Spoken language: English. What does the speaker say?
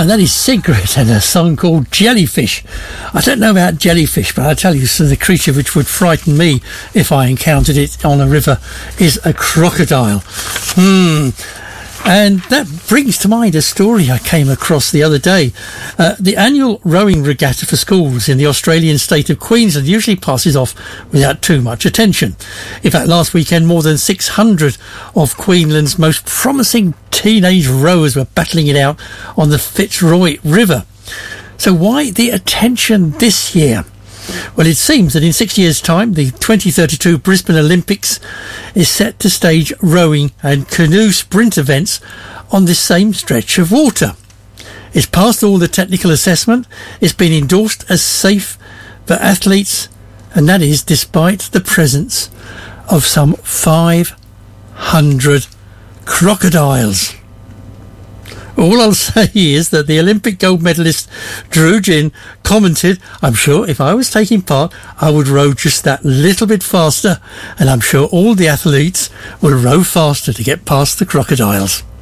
And that is Sigrid and a song called Jellyfish. I don't know about jellyfish, but I tell you, so the creature which would frighten me if I encountered it on a river is a crocodile. And that brings to mind a story I came across the other day. The annual rowing regatta for schools in the Australian state of Queensland usually passes off without too much attention. In fact, last weekend, more than 600 of Queensland's most promising teenage rowers were battling it out on the Fitzroy River. So why the attention this year? Well, it seems that in 6 years' time, the 2032 Brisbane Olympics is set to stage rowing and canoe sprint events on this same stretch of water. It's passed all the technical assessment. It's been endorsed as safe for athletes, and that is despite the presence of some 500 crocodiles. All I'll say is that the Olympic gold medalist Drew Ginn commented, "I'm sure if I was taking part, I would row just that little bit faster, and I'm sure all the athletes will row faster to get past the crocodiles."